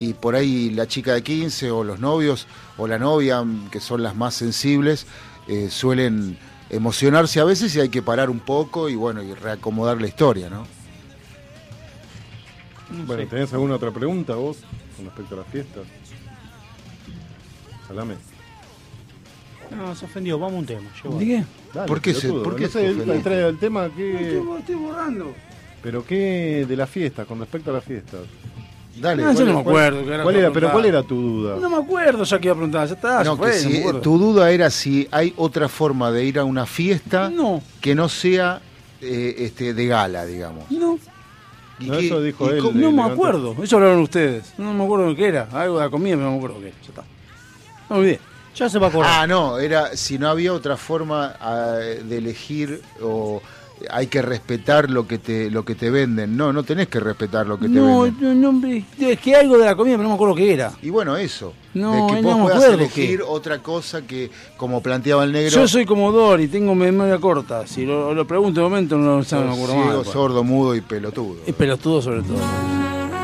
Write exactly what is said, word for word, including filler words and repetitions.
y por ahí la chica de quince o los novios o la novia, que son las más sensibles, eh, suelen emocionarse a veces y hay que parar un poco y bueno, y reacomodar la historia, ¿no? Bueno, ¿tenés alguna otra pregunta vos con respecto a las fiestas? Salame. No, se ofendió, vamos a un tema. Yo ¿De qué? Dale, ¿Por qué se- pelotudo, por qué no se sé, él ofendió? trae el tema que... Estoy, estoy borrando. ¿Pero qué de las fiestas, con respecto a las fiestas? Dale. No, yo no me ¿Cuál- acuerdo. que era ¿Cuál que era, iba a pero preguntar. cuál era tu duda? No me acuerdo ya que iba a preguntar. Ya está, No, ya fue, que no si, me acuerdo. tu duda era si hay otra forma de ir a una fiesta No, que no sea eh, este, de gala, digamos. no. ¿Y No, qué- eso dijo y él. cómo- No me levanta- acuerdo. Eso hablaron ustedes. No me acuerdo qué era. Algo de la comida, pero no me acuerdo qué era. Ya está. No me olvidé. Ya se va a acordar. Ah, no, era si no había otra forma ah, de elegir o hay que respetar lo que te lo que te venden. No, no tenés que respetar lo que te No, venden. no, no, es que algo de la comida, pero no me acuerdo qué era. Y bueno, eso. No, de que no vos me puedas acuerdo elegir qué. otra cosa que, como planteaba el negro, Yo soy como Dory, tengo memoria corta. Si lo, lo pregunto de momento, no, no me acuerdo ciego, más. sordo, mudo y pelotudo. Y pelotudo sobre todo.